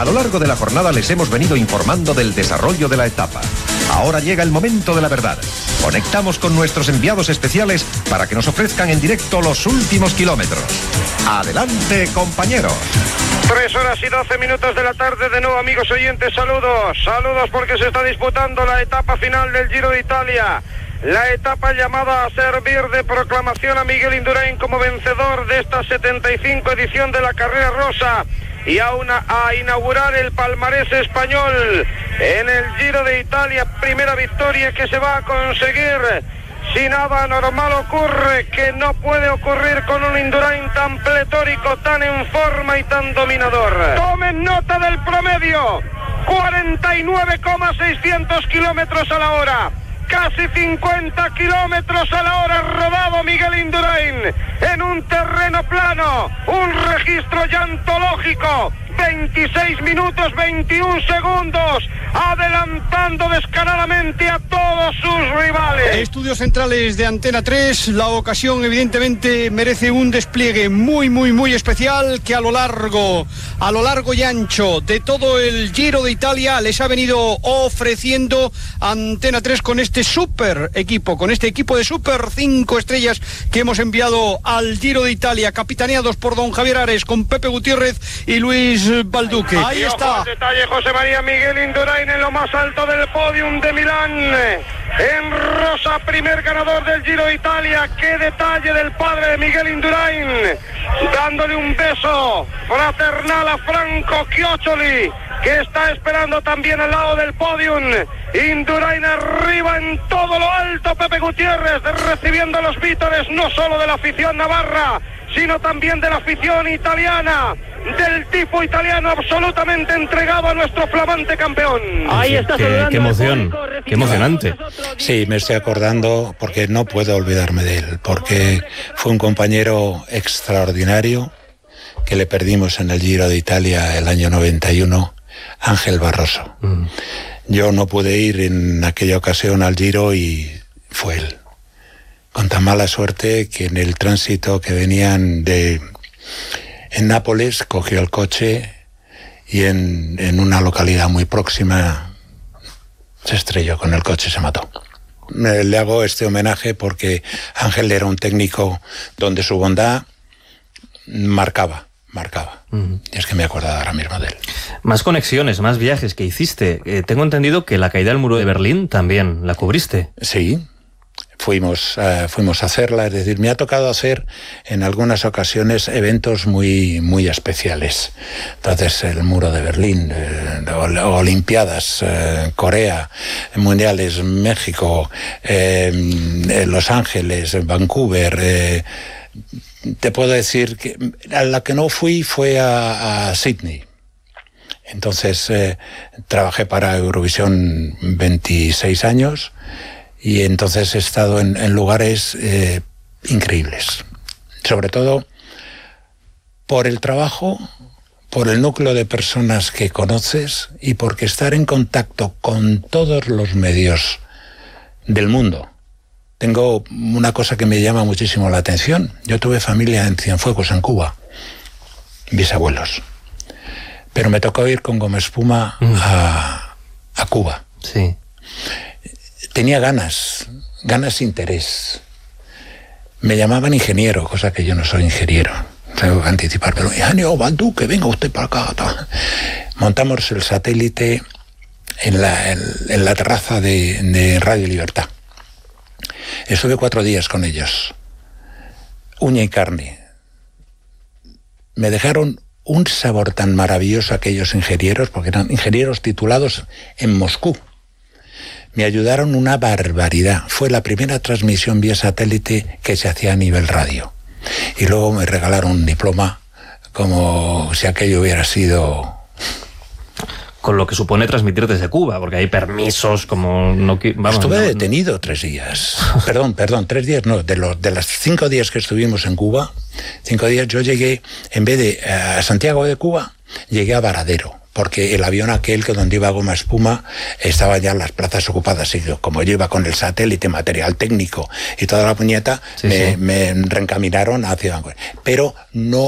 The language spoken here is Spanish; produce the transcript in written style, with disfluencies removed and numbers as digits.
A lo largo de la jornada les hemos venido informando del desarrollo de la etapa. Ahora llega el momento de la verdad. Conectamos con nuestros enviados especiales para que nos ofrezcan en directo los últimos kilómetros. Adelante, compañeros. 3 horas y 12 minutos de la tarde, de nuevo, amigos oyentes, saludos porque se está disputando la etapa final del Giro de Italia, la etapa llamada a servir de proclamación a Miguel Indurain como vencedor de esta 75 edición de la Carrera Rosa y a inaugurar el palmarés español en el Giro de Italia, primera victoria que se va a conseguir. Si nada anormal ocurre, que no puede ocurrir con un Indurain tan pletórico, tan en forma y tan dominador. Tomen nota del promedio, 49,600 kilómetros a la hora. Casi 50 kilómetros a la hora rodado Miguel Indurain en un terreno plano, un registro llantológico, 26 minutos 21 segundos, adelantando descaradamente a todos sus rivales. Estudios centrales de Antena 3, la ocasión evidentemente merece un despliegue muy especial que a lo largo y ancho de todo el Giro de Italia les ha venido ofreciendo Antena 3 con este super equipo, con este equipo de super 5 estrellas que hemos enviado al Giro de Italia, capitaneados por don Javier Ares, con Pepe Gutiérrez y Luis Balduque. Ahí está. Detalle, José María, Miguel Indurain en lo más alto del podium de Milán, en rosa, primer ganador del Giro de Italia. Qué detalle del padre de Miguel Indurain, dándole un beso fraternal a Franco Chioccioli, que está esperando también al lado del podium. Indurain arriba en todo lo alto, Pepe Gutiérrez recibiendo los vítores no solo de la afición navarra, sino también de la afición italiana, del tipo italiano absolutamente entregado a nuestro flamante campeón. Ahí está. Qué emoción, qué emocionante. Sí, me estoy acordando porque no puedo olvidarme de él, porque fue un compañero extraordinario que le perdimos en el Giro de Italia el año 91, Ángel Barroso. Yo no pude ir en aquella ocasión al Giro y fue él. Con tan mala suerte que en el tránsito que venían en Nápoles cogió el coche y en una localidad muy próxima se estrelló con el coche y se mató. Le hago este homenaje porque Ángel era un técnico donde su bondad marcaba. Y es que me he acordado ahora mismo de él. Más conexiones, más viajes que hiciste. Tengo entendido que la caída del muro de Berlín también la cubriste. Sí. Fuimos a hacerla, es decir, me ha tocado hacer en algunas ocasiones eventos muy especiales. Entonces, el muro de Berlín, Olimpiadas, Corea, Mundiales, México, Los Ángeles, Vancouver. Te puedo decir que a la que no fui fue a Sydney. Entonces, trabajé para Eurovisión 26 años. Y entonces he estado en lugares increíbles, sobre todo por el trabajo, por el núcleo de personas que conoces y porque estar en contacto con todos los medios del mundo. Tengo una cosa que me llama muchísimo la atención. Yo tuve familia en Cienfuegos, en Cuba, bisabuelos, pero me tocó ir con Goma Espuma a Cuba. Sí. Tenía ganas, interés. Me llamaban ingeniero, cosa que yo no soy ingeniero. Tengo que anticipar, pero ingeniero Balduque, venga usted para acá. Montamos el satélite en la terraza de Radio Libertad. Estuve 4 días con ellos. Uña y carne. Me dejaron un sabor tan maravilloso aquellos ingenieros, porque eran ingenieros titulados en Moscú. Me ayudaron una barbaridad. Fue la primera transmisión vía satélite que se hacía a nivel radio. Y luego me regalaron un diploma como si aquello hubiera sido... Con lo que supone transmitir desde Cuba, porque hay permisos como... Estuve detenido 3 días. Perdón, 3 días no. De las 5 días que estuvimos en Cuba, 5 días yo llegué, en vez de a Santiago de Cuba, llegué a Varadero. Porque el avión aquel que donde iba Goma Espuma estaba ya en las plazas ocupadas. Y como yo iba con el satélite, material técnico y toda la puñeta, me reencaminaron hacia Vancouver. Pero no